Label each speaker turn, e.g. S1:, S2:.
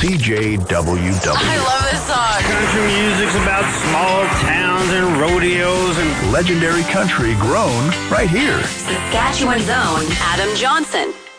S1: CJWW.
S2: I love this song.
S3: Country music's about small towns and rodeos and
S1: Legendary country grown right here.
S2: Saskatchewan's own Adam Johnson.